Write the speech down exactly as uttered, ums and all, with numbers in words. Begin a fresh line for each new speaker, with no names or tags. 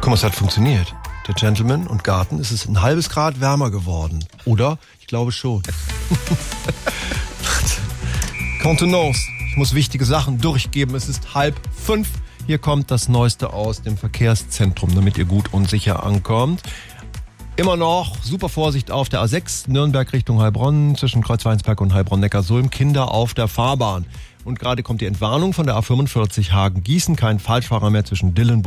mal, es hat funktioniert. Der Gentleman und Garten, es ist ein halbes Grad wärmer geworden. Oder? Ich glaube schon. Contenance. Ich muss wichtige Sachen durchgeben. Es ist halb fünf. Hier kommt das Neueste aus dem Verkehrszentrum, damit ihr gut und sicher ankommt. Immer noch super Vorsicht auf der A sechs, Nürnberg Richtung Heilbronn, zwischen Kreuzweinsberg und Heilbronn-Neckarsulm. Kinder auf der Fahrbahn. Und gerade kommt die Entwarnung von der A fünfundvierzig Hagen-Gießen. Kein Falschfahrer mehr zwischen Dillenburg